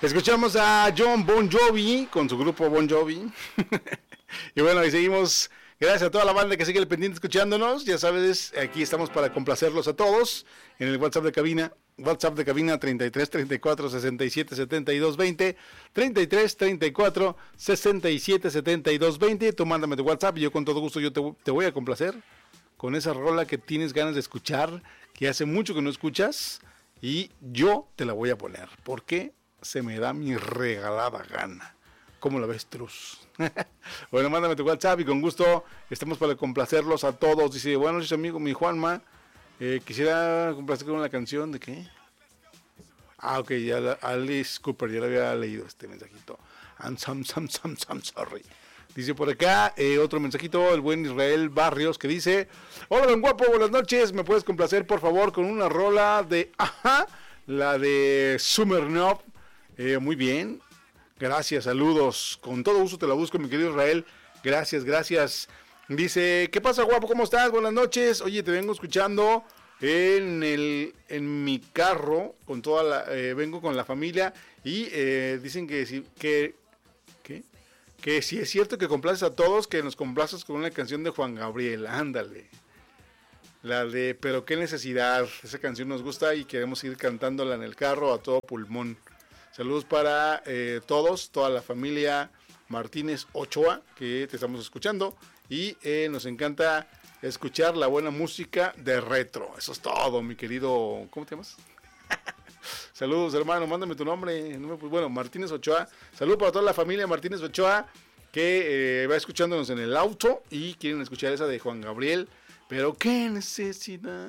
Escuchamos a John Bon Jovi con su grupo Bon Jovi. Y bueno, y seguimos. Gracias a toda la banda que sigue el pendiente escuchándonos. Ya sabes, aquí estamos para complacerlos a todos. En el WhatsApp de cabina 33 34 67 72 20, 33 34 67 72 20. Tú mándame tu WhatsApp y yo con todo gusto te voy a complacer con esa rola que tienes ganas de escuchar, que hace mucho que no escuchas, y yo te la voy a poner, porque se me da mi regalada gana. ¿Cómo la ves, Truz? Bueno, mándame tu WhatsApp y con gusto estamos para complacerlos a todos. Dice, buenas noches, amigo, mi Juanma. Quisiera complacer con una canción de qué. Ok, ya Alice Cooper, ya le había leído este mensajito. I'm sorry. Dice por acá otro mensajito, el buen Israel Barrios, que dice: hola, don guapo, buenas noches. ¿Me puedes complacer, por favor, con una rola de la de Summernoff? Muy bien. Gracias, saludos. Con todo gusto te la busco, mi querido Israel. Gracias. Dice, ¿qué pasa, guapo? ¿Cómo estás? Buenas noches. Oye, te vengo escuchando en mi carro, con vengo con la familia y dicen que si es cierto que complaces a todos, que nos complaces con una canción de Juan Gabriel. Ándale. La de Pero qué necesidad. Esa canción nos gusta y queremos ir cantándola en el carro a todo pulmón. Saludos para toda la familia Martínez Ochoa, que te estamos escuchando, y nos encanta escuchar la buena música de retro. Eso es todo, mi querido, ¿cómo te llamas? Saludos, hermano, mándame tu nombre. Bueno, Martínez Ochoa. Saludos para toda la familia Martínez Ochoa, que va escuchándonos en el auto y quieren escuchar esa de Juan Gabriel. Pero qué necesidad.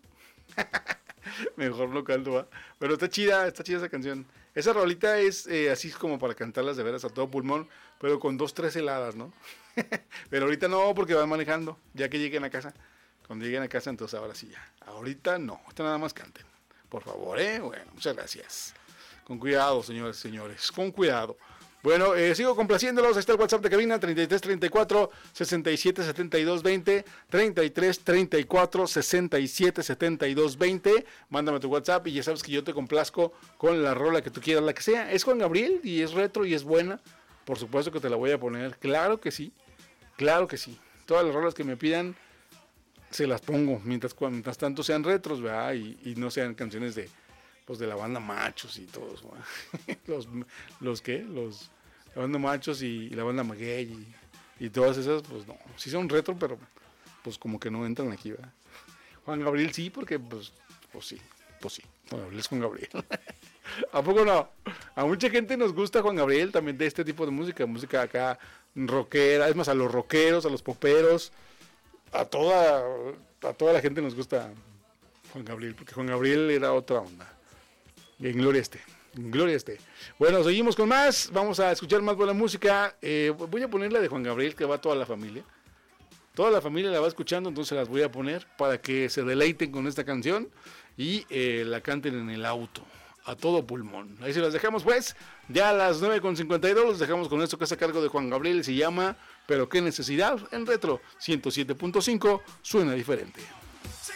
Mejor no canto, ¿va? Pero está chida esa canción. Esa rolita es así como para cantarlas de veras a todo pulmón, pero con 2-3 heladas, ¿no? Pero ahorita no, porque van manejando, ya que lleguen a casa. Cuando lleguen a casa, entonces ahora sí ya. Ahorita no, ahorita nada más canten. Por favor, Bueno, muchas gracias. Con cuidado, señores, con cuidado. Bueno, sigo complaciéndolos. Ahí está el WhatsApp de cabina, 33 34 67 72 20, 33 34 67 72 20. Mándame tu WhatsApp y ya sabes que yo te complazco con la rola que tú quieras, la que sea. Es Juan Gabriel y es retro y es buena. Por supuesto que te la voy a poner. Claro que sí. Todas las rolas que me pidan se las pongo, mientras tanto sean retros, ¿verdad? Y no sean canciones de la banda Machos y todos, la banda Machos y la banda Maguey y todas esas, pues no, sí son retro, pero pues como que no entran aquí, ¿verdad? Juan Gabriel sí, porque pues sí, Juan Gabriel es Juan Gabriel. ¿A poco no? A mucha gente nos gusta Juan Gabriel también, de este tipo de música acá rockera, es más, a los rockeros, a los poperos, a toda la gente nos gusta Juan Gabriel, porque Juan Gabriel era otra onda. En gloria esté. Bueno, seguimos con más. Vamos a escuchar más buena música. Voy a poner la de Juan Gabriel, que va a toda la familia. Toda la familia la va escuchando, entonces las voy a poner para que se deleiten con esta canción y la canten en el auto, a todo pulmón. Ahí se las dejamos, pues. Ya a las 9:52 los dejamos con esto que es a cargo de Juan Gabriel. Se llama Pero qué necesidad, en Retro 107.5. Suena diferente.